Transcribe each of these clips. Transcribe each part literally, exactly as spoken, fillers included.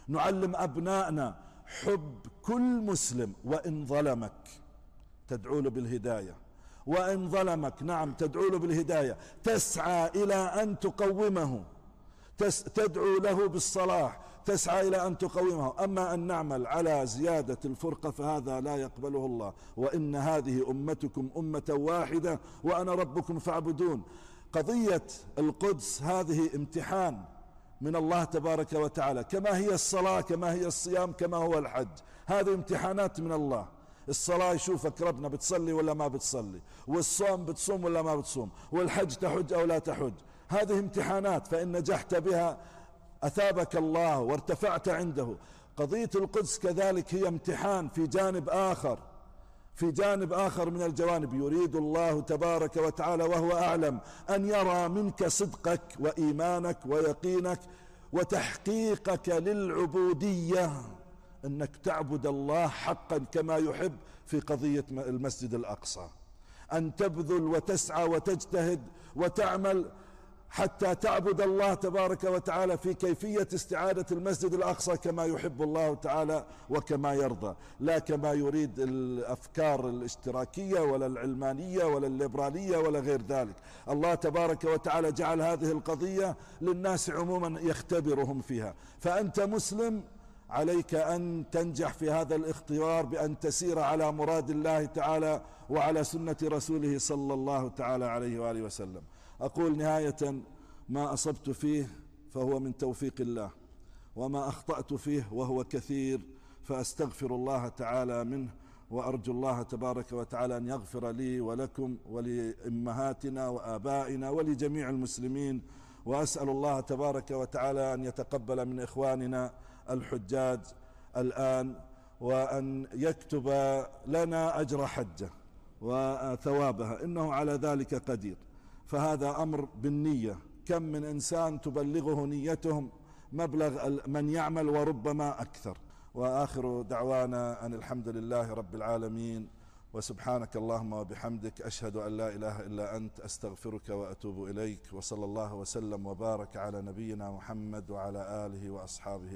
نعلم أبنائنا حب كل مسلم وإن ظلمك تدعو له بالهداية، وإن ظلمك نعم تدعو له بالهداية، تسعى إلى أن تقومه، تدعو له بالصلاح، تسعى إلى أن تقومه. أما أن نعمل على زيادة الفرقة فهذا لا يقبله الله. وإن هذه أمتكم أمة واحدة وأنا ربكم فاعبدون. قضية القدس هذه امتحان من الله تبارك وتعالى، كما هي الصلاة، كما هي الصيام، كما هو الحج، هذه امتحانات من الله. الصلاة يشوفك ربنا بتصلي ولا ما بتصلي، والصوم بتصوم ولا ما بتصوم، والحج تحج أو لا تحج، هذه امتحانات، فإن نجحت بها أثابك الله وارتفعت عنده. قضية القدس كذلك هي امتحان في جانب آخر، في جانب آخر من الجوانب. يريد الله تبارك وتعالى وهو أعلم أن يرى منك صدقك وإيمانك ويقينك وتحقيقك للعبودية، أنك تعبد الله حقا كما يحب. في قضية المسجد الأقصى أن تبذل وتسعى وتجتهد وتعمل حتى تعبد الله تبارك وتعالى في كيفية استعادة المسجد الأقصى كما يحب الله تعالى وكما يرضى، لا كما يريد الأفكار الاشتراكية ولا العلمانية ولا الليبرالية ولا غير ذلك. الله تبارك وتعالى جعل هذه القضية للناس عموما يختبرهم فيها. فأنت مسلم عليك أن تنجح في هذا الاختبار بأن تسير على مراد الله تعالى وعلى سنة رسوله صلى الله تعالى عليه وآله وسلم. أقول نهاية: ما أصبت فيه فهو من توفيق الله، وما أخطأت فيه وهو كثير، فأستغفر الله تعالى منه، وأرجو الله تبارك وتعالى أن يغفر لي ولكم ولأمهاتنا وآبائنا ولجميع المسلمين. وأسأل الله تبارك وتعالى أن يتقبل من إخواننا الحجاج الآن، وأن يكتب لنا أجر حجة وثوابها، إنه على ذلك قدير. فهذا أمر بالنية، كم من إنسان تبلغه نيتهم مبلغ من يعمل وربما أكثر. وآخر دعوانا أن الحمد لله رب العالمين، وسبحانك اللهم وبحمدك، أشهد أن لا إله إلا أنت، أستغفرك وأتوب إليك. وصلى الله وسلم وبارك على نبينا محمد وعلى آله وأصحابه.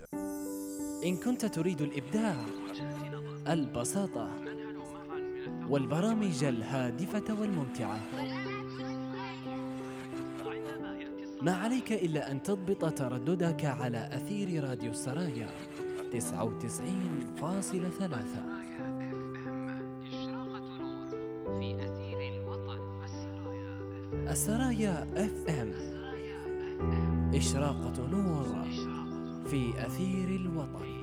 إن كنت تريد الإبداع، البساطة، والبرامج الهادفة والممتعة، ما عليك إلا أن تضبط ترددك على أثير راديو السرايا تسعة وتسعين فاصلة ثلاثة. السرايا اف ام، إشراقة نور في أثير الوطن.